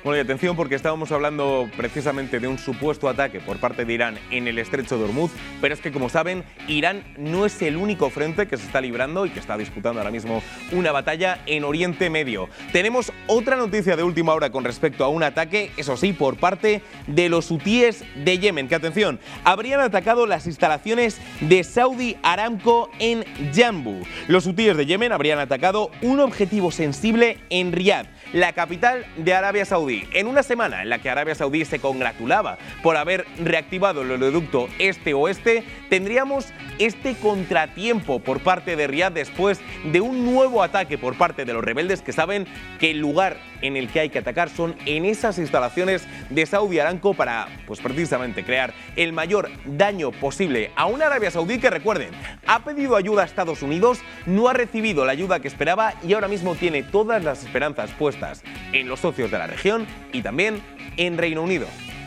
Bueno, y atención porque estábamos hablando precisamente de un supuesto ataque por parte de Irán en el estrecho de Hormuz, pero es que, como saben, Irán no es el único frente que se está librando y que está disputando ahora mismo una batalla en Oriente Medio. Tenemos otra noticia de última hora con respecto a un ataque, eso sí, por parte de los hutíes de Yemen, que, atención, habrían atacado las instalaciones de Saudi Aramco en Yanbu. Los hutíes de Yemen habrían atacado un objetivo sensible en Riad, la capital de Arabia Saudí, en una semana en la que Arabia Saudí se congratulaba por haber reactivado el oleoducto este-oeste. Tendríamos este contratiempo por parte de Riad después de un nuevo ataque por parte de los rebeldes, que saben que el lugar en el que hay que atacar son en esas instalaciones de Saudi Aramco para, pues precisamente, crear el mayor daño posible a una Arabia Saudí que, recuerden, ha pedido ayuda a Estados Unidos, no ha recibido la ayuda que esperaba y ahora mismo tiene todas las esperanzas puestas en los socios de la región y también en Reino Unido.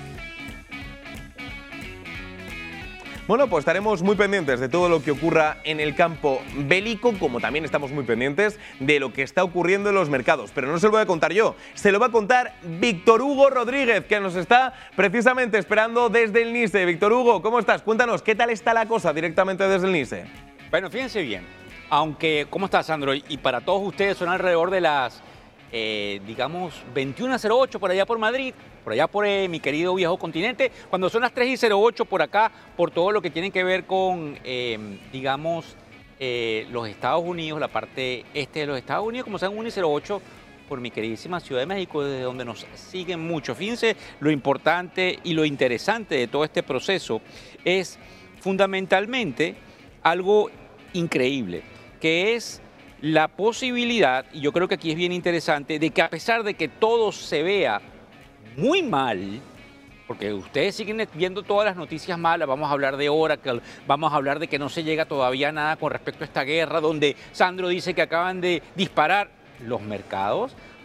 Bueno, pues estaremos muy pendientes de todo lo que ocurra en el campo bélico, como también estamos muy pendientes de lo que está ocurriendo en los mercados. Pero no se lo voy a contar yo, se lo va a contar Víctor Hugo Rodríguez, que nos está precisamente esperando desde el NICE. Víctor Hugo, ¿cómo estás? Cuéntanos, ¿qué tal está la cosa directamente desde el NICE? Bueno, fíjense bien, aunque, ¿cómo estás, Sandro? Y para todos ustedes son alrededor de las, digamos, 21:08 por allá por Madrid, por allá por mi querido viejo continente, cuando son las 3:08 por acá, por todo lo que tiene que ver con, digamos, los Estados Unidos, la parte este de los Estados Unidos, como sean 1:08 por mi queridísima Ciudad de México, desde donde nos siguen mucho. Fíjense lo importante y lo interesante de todo este proceso es fundamentalmente algo increíble, que es la posibilidad, y yo creo que aquí es bien interesante, de que a pesar de que todo se vea muy mal, porque ustedes siguen viendo todas las noticias malas, vamos a hablar de Oracle, vamos a hablar de que no se llega todavía a nada con respecto a esta guerra, donde Sandro dice que acaban de disparar, los mercados